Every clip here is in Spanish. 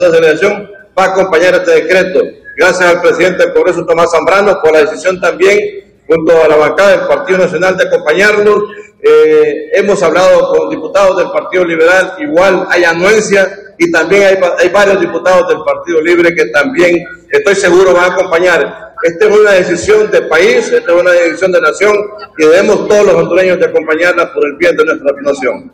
delegación va a acompañar este decreto. Gracias al presidente del Congreso, Tomás Zambrano, por la decisión también, junto a la bancada del Partido Nacional, de acompañarnos. Hemos hablado con diputados del Partido Liberal, igual hay anuencia, y también hay varios diputados del Partido Libre que también, estoy seguro, van a acompañar. Esta es una decisión de país, esta es una decisión de nación, y debemos todos los hondureños de acompañarla por el bien de nuestra nación.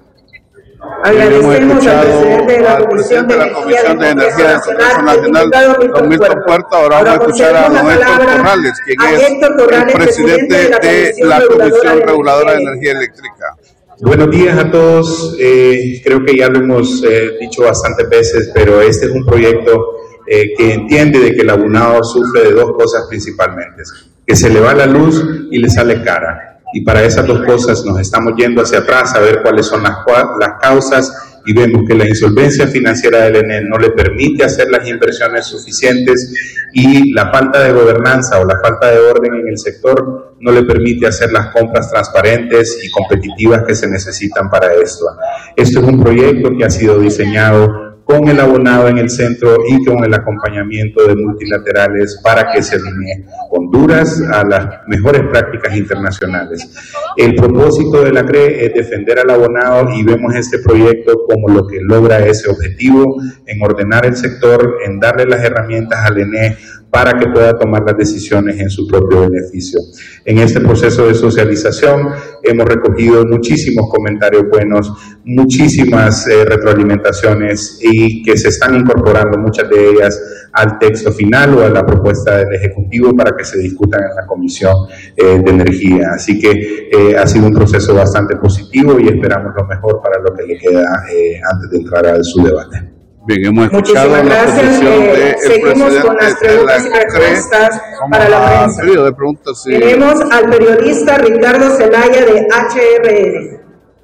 Agradecemos al presidente de la Comisión de Energía del Congreso Nacional, don Milton Puerta. Ahora vamos a escuchar a don Héctor Corrales, quien es el presidente de la Comisión Reguladora de Energía Eléctrica. Buenos días a todos. Creo que ya lo hemos dicho bastantes veces, pero este es un proyecto que entiende de que el abonado sufre de dos cosas principalmente: que se le va la luz y le sale cara. Y para esas dos cosas nos estamos yendo hacia atrás a ver cuáles son las causas, y vemos que la insolvencia financiera del ENE no le permite hacer las inversiones suficientes, y la falta de gobernanza o la falta de orden en el sector no le permite hacer las compras transparentes y competitivas que se necesitan para esto. Esto es un proyecto que ha sido diseñado con el abonado en el centro y con el acompañamiento de multilaterales para que se alinee Honduras a las mejores prácticas internacionales. El propósito de la CRE es defender al abonado, y vemos este proyecto como lo que logra ese objetivo, en ordenar el sector, en darle las herramientas al ENE para que pueda tomar las decisiones en su propio beneficio. En este proceso de socialización hemos recogido muchísimos comentarios buenos, muchísimas retroalimentaciones, y que se están incorporando muchas de ellas al texto final o a la propuesta del Ejecutivo para que se discutan en la Comisión de Energía. Así que ha sido un proceso bastante positivo y esperamos lo mejor para lo que le queda antes de entrar a su debate. Bien, hemos escuchado la posición del seguimos con las preguntas y respuestas para la prensa. Tenemos al periodista Ricardo Zelaya de HRN.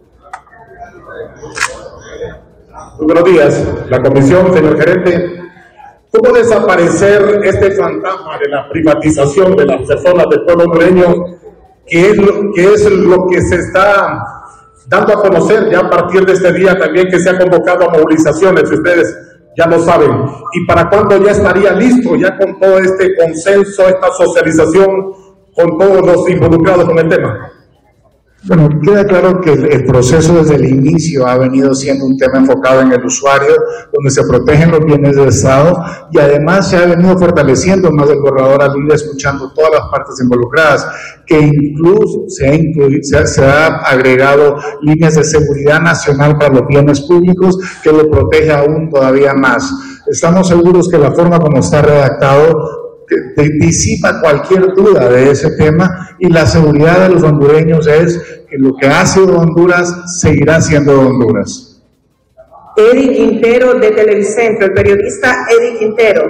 Muy buenos días. La comisión, señor gerente, ¿cómo desaparecer este fantasma de la privatización de las personas del pueblo hondureño, que es lo que se está dando a conocer ya a partir de este día también, que se ha convocado a movilizaciones, si ustedes ya lo saben? ¿Y para cuándo ya estaría listo, ya con todo este consenso, esta socialización con todos los involucrados con el tema? Bueno, queda claro que el proceso desde el inicio ha venido siendo un tema enfocado en el usuario, donde se protegen los bienes del Estado, y además se ha venido fortaleciendo más el borrador al ir escuchando todas las partes involucradas, que incluso se ha agregado líneas de seguridad nacional para los bienes públicos, que lo protege aún todavía más. Estamos seguros que la forma como está redactado disipa cualquier duda de ese tema, y la seguridad de los hondureños es que lo que ha sido Honduras seguirá siendo Honduras. Eddie Quintero de Televicentro, el periodista Eddie Quintero.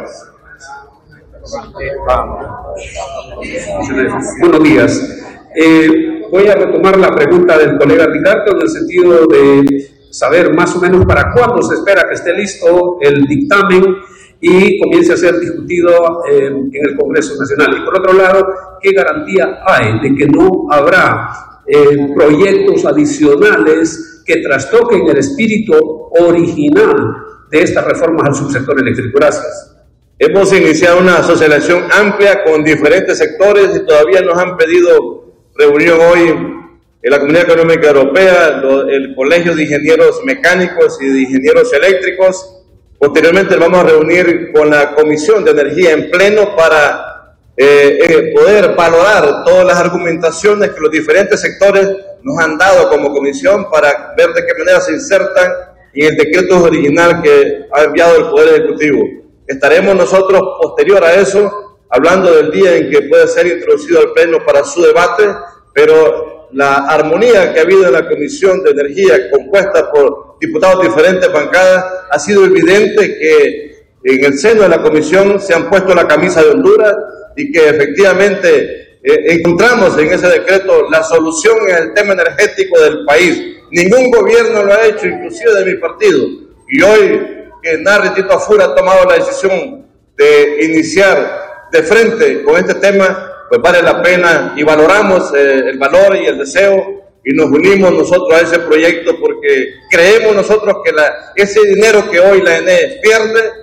Buenos días. Voy a retomar la pregunta del colega Ricardo en el sentido de saber más o menos para cuándo se espera que esté listo el dictamen y comience a ser discutido en el Congreso Nacional. Y por otro lado, ¿qué garantía hay de que no habrá proyectos adicionales que trastoquen el espíritu original de estas reformas al subsector eléctrico? Gracias. Hemos iniciado una socialización amplia con diferentes sectores y todavía nos han pedido reunión hoy en la Comunidad Económica Europea, el Colegio de Ingenieros Mecánicos y de Ingenieros Eléctricos. Posteriormente vamos a reunir con la Comisión de Energía en pleno para poder valorar todas las argumentaciones que los diferentes sectores nos han dado como comisión, para ver de qué manera se insertan en el decreto original que ha enviado el Poder Ejecutivo. Estaremos nosotros, posterior a eso, hablando del día en que puede ser introducido al pleno para su debate, pero la armonía que ha habido en la Comisión de Energía, compuesta por diputados de diferentes bancadas, ha sido evidente que en el seno de la Comisión se han puesto la camisa de Honduras y que efectivamente encontramos en ese decreto la solución en el tema energético del país. Ningún gobierno lo ha hecho, inclusive de mi partido. Y hoy que Narri Tito Afura ha tomado la decisión de iniciar de frente con este tema, pues vale la pena y valoramos el valor y el deseo, y nos unimos nosotros a ese proyecto porque creemos nosotros que ese dinero que hoy la ENE pierde